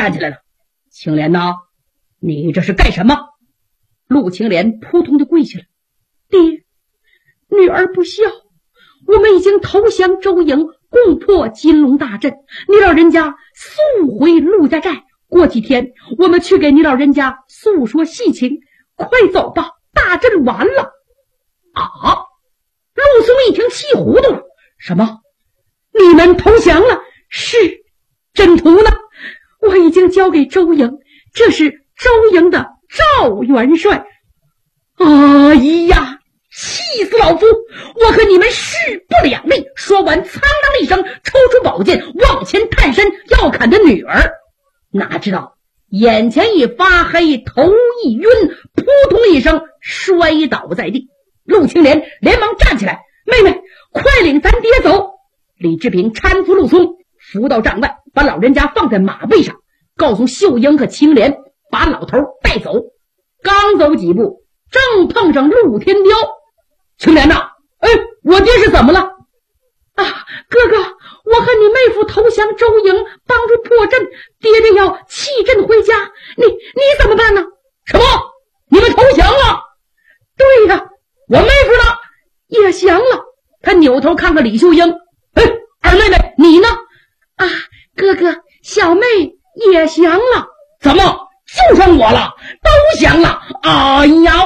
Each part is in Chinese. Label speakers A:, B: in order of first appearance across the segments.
A: 站起来了。青莲呐，你这是干什么？陆青莲扑通就跪下了。爹，女儿不孝，我们已经投降周营，共破金龙大阵，你老人家速回陆家寨，过几天我们去给你老人家诉说细情，快走吧，大阵完了。啊！陆松一听气糊涂了，什么？你们投降了？是。阵图呢？我已经交给周营，这是周营的赵元帅。哎呀，气死老夫！我和你们势不两立。说完苍当一声，抽出宝剑往前探身要砍的女儿，哪知道眼前一发黑，头一晕，扑通一声摔倒在地。陆青莲连忙站起来，妹妹快领咱爹走。李志平搀扶陆松扶到帐外，把老人家放在马背上，告诉秀英和青莲把老头带走。刚走几步，正碰上陆天雕。青莲呐，我爹是怎么了？啊，哥哥，我和你妹夫投降周营，帮助破阵，爹爹要弃阵回家，你怎么办呢？什么？你们投降了？对呀，我妹夫呢？也降了。他扭头看看李秀英，二妹妹你呢？啊，哥哥，小妹也降了。怎么就剩我了？都降了？哎呀，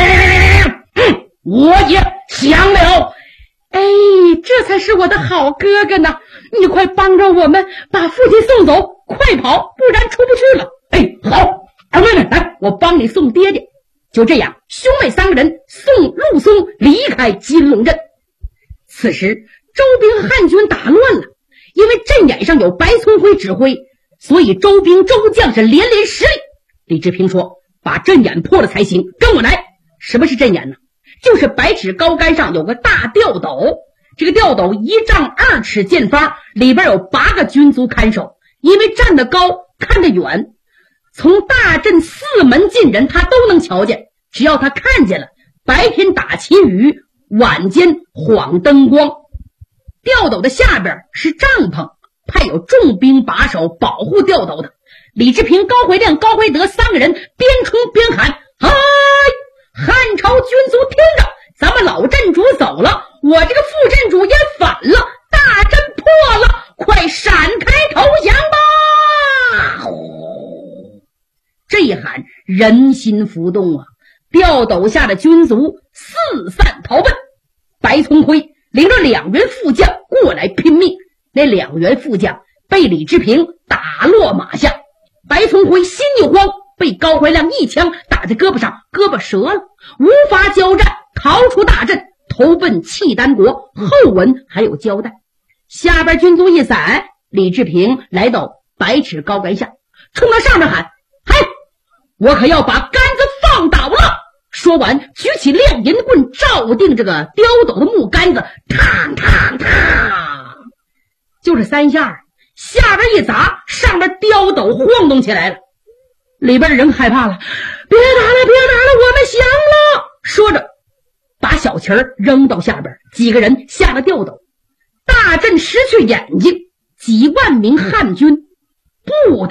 A: 我也降了。这才是我的好哥哥呢，你快帮着我们把父亲送走，快跑，不然出不去了。好，二妹妹来，我帮你送爹爹。就这样，兄妹三个人送陆松离开金龙镇。此时周兵汉军打乱了，因为阵眼上有白村辉指挥，所以周兵周将是连连施力。李志平说，把阵眼破了才行，跟我来。什么是阵眼呢？就是百尺高杆上有个大吊斗，这个吊斗1丈2尺见方，里边有8个军卒看守，因为站得高看得远，从大阵4门进人他都能瞧见，只要他看见了，白天打旗雨，晚间晃灯光。吊斗的下边是帐篷，派有重兵把守保护吊斗的。李志平、高怀亮、高怀德3个人边冲边喊，嗨！汉朝军卒听着，咱们老镇主走了，我这个副镇主也反了，大阵破了，快闪开投降吧！这一喊，人心浮动啊，吊斗下的军卒四散逃奔。白聪辉领着2员副将过来拼命，那2员副将被李志平打落马下。白聪辉心一慌，被高怀亮一枪打在胳膊上，胳膊折了，无法交战，逃出大阵，投奔契丹国。后文还有交代。下边军卒一散，李志平来到百尺高杆下，冲到上面喊，嘿，我可要把杆子放倒了。说完举起亮银棍，照定这个吊斗的木杆子，嘡嘡嘡，就是3下，下边一砸，上边吊斗晃动起来了。里边的人害怕了，别打了，我们降了。说着把小旗儿扔到下边，几个人下了吊斗，大阵失去眼睛，几万名汉军不